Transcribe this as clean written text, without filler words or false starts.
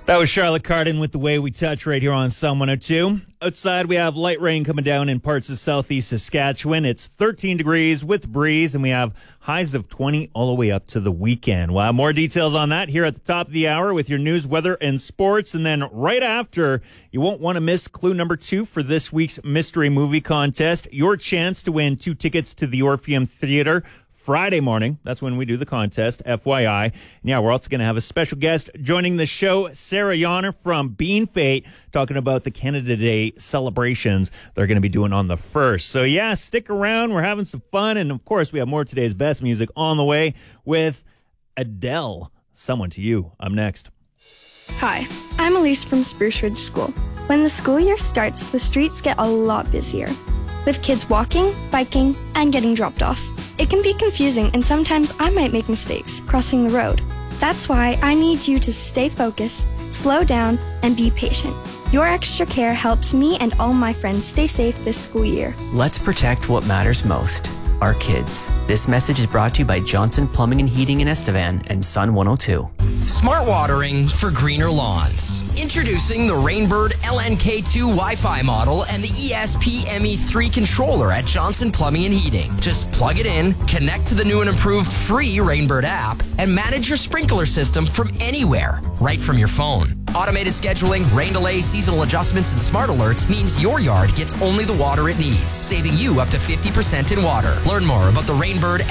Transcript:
That was Charlotte Cardin with The Way We Touch right here on Sun 102. Outside, we have light rain coming down in parts of southeast Saskatchewan. It's 13 degrees with breeze, and we have highs of 20 all the way up to the weekend. We'll have more details on that here at the top of the hour with your news, weather, and sports. And then right after, you won't want to miss clue number 2 for this week's mystery movie contest. Your chance to win 2 tickets to the Orpheum Theater Friday morning. That's when we do the contest, FYI. And yeah, we're also going to have a special guest joining the show, Sarah Yonner from Bean Fate, talking about the Canada Day celebrations they're going to be doing on the 1st. So yeah, stick around. We're having some fun. And of course, we have more of today's best music on the way with Adele. Someone to You. I'm next. Hi, I'm Elise from Spruce Ridge School. When the school year starts, the streets get a lot busier, with kids walking, biking, and getting dropped off. It can be confusing, and sometimes I might make mistakes crossing the road. That's why I need you to stay focused, slow down, and be patient. Your extra care helps me and all my friends stay safe this school year. Let's protect what matters most, our kids. This message is brought to you by Johnson Plumbing and Heating in Estevan and Sun 102. Smart watering for greener lawns. Introducing the Rainbird LNK2 Wi-Fi model and the ESP ME3 controller at Johnson Plumbing and Heating. Just plug it in, connect to the new and improved free Rainbird app, and manage your sprinkler system from anywhere, right from your phone. Automated scheduling, rain delay, seasonal adjustments, and smart alerts means your yard gets only the water it needs, saving you up to 50% in water. Learn more about the Rainbird